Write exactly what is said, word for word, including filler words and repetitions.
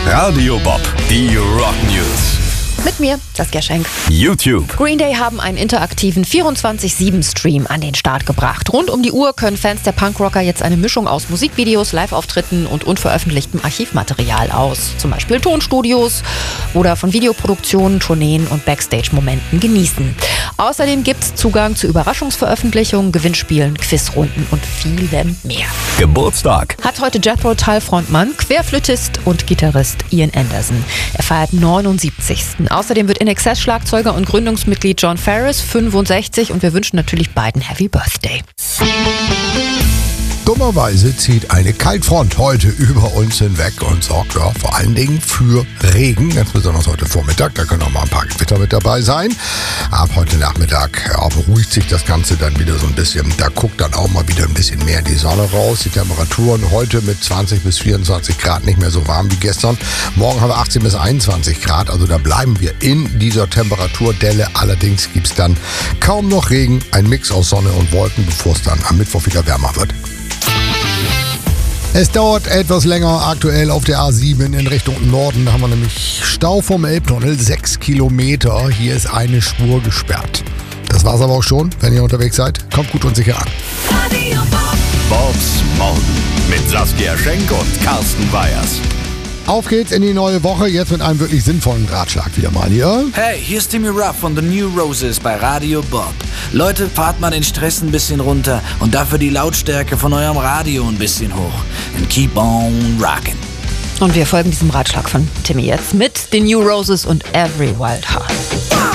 Radio Bob, die Rock News. Mit mir, Saskia Schenk. YouTube. Green Day haben einen interaktiven vierundzwanzig sieben Stream an den Start gebracht. Rund um die Uhr können Fans der Punkrocker jetzt eine Mischung aus Musikvideos, Live-Auftritten und unveröffentlichtem Archivmaterial aus zum Beispiel Tonstudios oder von Videoproduktionen, Tourneen und Backstage-Momenten genießen. Außerdem gibt es Zugang zu Überraschungsveröffentlichungen, Gewinnspielen, Quizrunden und vielem mehr. Geburtstag. Hat heute Jethro Tull-Frontmann, Querflötist und Gitarrist Ian Anderson. Er feiert neunundsiebzigsten Außerdem wird I N X S-Schlagzeuger und Gründungsmitglied Jon Farriss fünfundsechzig und wir wünschen natürlich beiden Happy Birthday. Dummerweise zieht eine Kaltfront heute über uns hinweg und sorgt ja vor allen Dingen für Regen, ganz besonders heute Vormittag. Da können auch mal ein paar Gewitter mit dabei sein. Ab heute Nachmittag ja, beruhigt sich das Ganze dann wieder so ein bisschen. Da guckt dann auch mal wieder ein bisschen mehr die Sonne raus. Die Temperaturen heute mit zwanzig bis vierundzwanzig Grad nicht mehr so warm wie gestern. Morgen haben wir achtzehn bis einundzwanzig Grad, also da bleiben wir in dieser Temperaturdelle. Allerdings gibt es dann kaum noch Regen, ein Mix aus Sonne und Wolken, bevor es dann am Mittwoch wieder wärmer wird. Es dauert etwas länger aktuell auf der A sieben in Richtung Norden. Da haben wir nämlich Stau vom Elbtunnel, sechs Kilometer. Hier ist eine Spur gesperrt. Das war's aber auch schon, wenn ihr unterwegs seid. Kommt gut und sicher an. Bobs Morgen mit Saskia Schenk und Carsten Weyers. Auf geht's in die neue Woche, jetzt mit einem wirklich sinnvollen Ratschlag wieder mal hier. Hey, hier ist Timmy Ruff von The New Roses bei Radio Bob. Leute, fahrt mal den Stress ein bisschen runter und dafür die Lautstärke von eurem Radio ein bisschen hoch. And keep on rockin'. Und wir folgen diesem Ratschlag von Timmy jetzt mit The New Roses und Every Wild Heart.